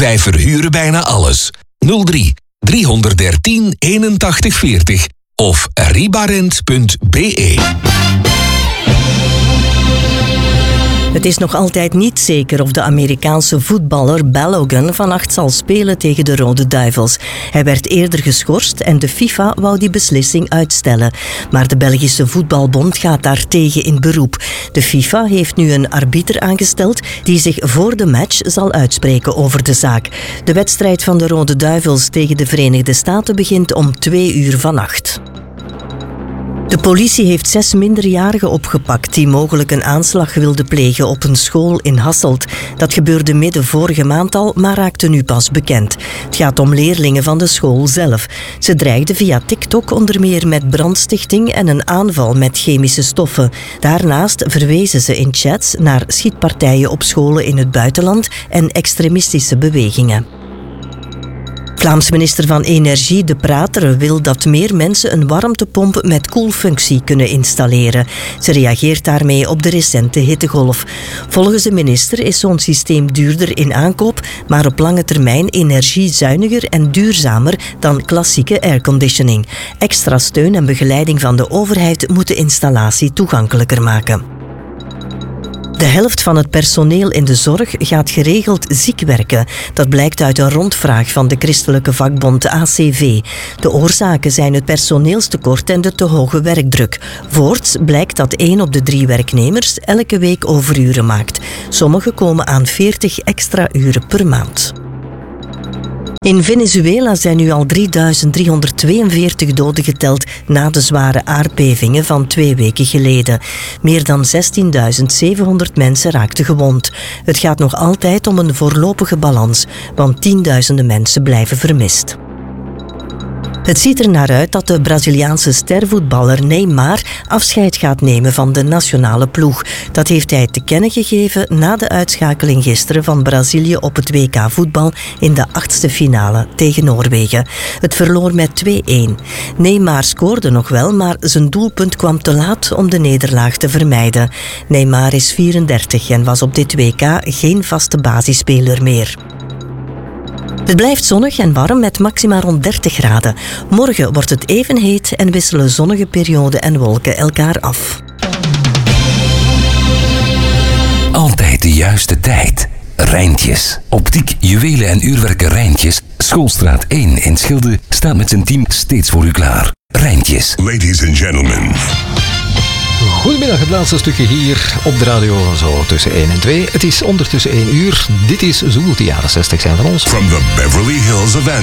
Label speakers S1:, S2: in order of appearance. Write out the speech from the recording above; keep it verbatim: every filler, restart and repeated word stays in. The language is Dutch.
S1: Wij verhuren bijna alles. nul drie driehonderddertien eenentachtig veertig of ribarent punt b e.
S2: Het is nog altijd niet zeker of de Amerikaanse voetballer Balogun vannacht zal spelen tegen de Rode Duivels. Hij werd eerder geschorst en de FIFA wou die beslissing uitstellen. Maar de Belgische Voetbalbond gaat daartegen in beroep. De FIFA heeft nu een arbiter aangesteld die zich voor de match zal uitspreken over de zaak. De wedstrijd van de Rode Duivels tegen de Verenigde Staten begint om twee uur vannacht. De politie heeft zes minderjarigen opgepakt die mogelijk een aanslag wilden plegen op een school in Hasselt. Dat gebeurde midden vorige maand al, maar raakte nu pas bekend. Het gaat om leerlingen van de school zelf. Ze dreigden via TikTok onder meer met brandstichting en een aanval met chemische stoffen. Daarnaast verwezen ze in chats naar schietpartijen op scholen in het buitenland en extremistische bewegingen. Vlaams minister van Energie De Prater wil dat meer mensen een warmtepomp met koelfunctie kunnen installeren. Ze reageert daarmee op de recente hittegolf. Volgens de minister is zo'n systeem duurder in aankoop, maar op lange termijn energiezuiniger en duurzamer dan klassieke airconditioning. Extra steun en begeleiding van de overheid moet de installatie toegankelijker maken. De helft van het personeel in de zorg gaat geregeld ziek werken. Dat blijkt uit een rondvraag van de christelijke vakbond A C V. De oorzaken zijn het personeelstekort en de te hoge werkdruk. Voorts blijkt dat één op de drie werknemers elke week overuren maakt. Sommigen komen aan veertig extra uren per maand. In Venezuela zijn nu al drieduizend driehonderdtweeënveertig doden geteld na de zware aardbevingen van twee weken geleden. Meer dan zestienduizend zevenhonderd mensen raakten gewond. Het gaat nog altijd om een voorlopige balans, want tienduizenden mensen blijven vermist. Het ziet er naar uit dat de Braziliaanse stervoetballer Neymar afscheid gaat nemen van de nationale ploeg. Dat heeft hij te kennen gegeven na de uitschakeling gisteren van Brazilië op het W K voetbal in de achtste finale tegen Noorwegen. Het verloor met twee-een. Neymar scoorde nog wel, maar zijn doelpunt kwam te laat om de nederlaag te vermijden. Neymar is vierendertig en was op dit W K geen vaste basisspeler meer. Het blijft zonnig en warm met maxima rond dertig graden. Morgen wordt het even heet en wisselen zonnige perioden en wolken elkaar af.
S1: Altijd de juiste tijd. Rijntjes. Optiek, juwelen en uurwerken Rijntjes. Schoolstraat één in Schilde staat met zijn team steeds voor u klaar. Rijntjes.
S3: Ladies and gentlemen.
S4: Goedemiddag, het laatste stukje hier op de radio, zo tussen één en twee. Het is ondertussen één uur. Dit is Zo moet de jaren zestig zijn van ons.
S3: From the Beverly Hills of